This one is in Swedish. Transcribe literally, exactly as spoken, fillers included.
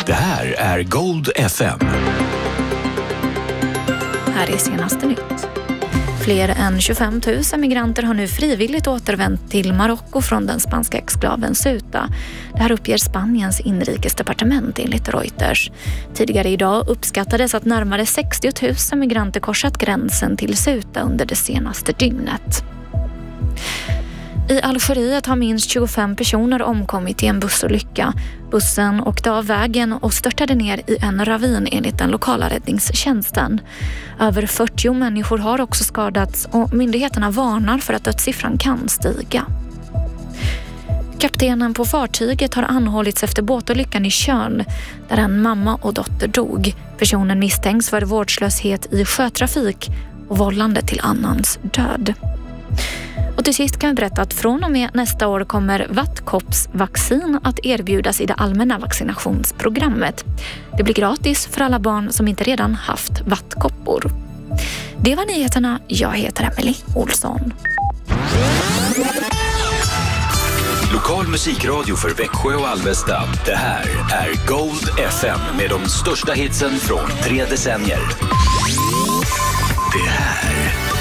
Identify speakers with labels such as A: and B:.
A: Det här är Gold F M.
B: Här är senaste nytt. Fler än tjugofem tusen migranter har nu frivilligt återvänt till Marocko från den spanska exklaven Ceuta. Det här uppger Spaniens inrikesdepartement enligt Reuters. Tidigare idag uppskattades att närmare sextio tusen migranter korsat gränsen till Ceuta under det senaste dygnet. I Algeriet har minst tjugofem personer omkommit i en bussolycka. Bussen åkte av vägen och störtade ner i en ravin enligt den lokala räddningstjänsten. Över fyrtio människor har också skadats och myndigheterna varnar för att dödssiffran kan stiga. Kaptenen på fartyget har anhållits efter båtolyckan i Tjörn där en mamma och dotter dog. Personen misstänks för vårdslöshet i sjötrafik och vållande till annans död. Och till sist kan vi berätta att från och med nästa år kommer vattkoppsvaccin att erbjudas i det allmänna vaccinationsprogrammet. Det blir gratis för alla barn som inte redan haft vattkoppor. Det var nyheterna. Jag heter Emily Olsson.
A: Lokal musikradio för Växjö och Alvesta. Det här är Gold F M med de största hitsen från tre decennier. Det här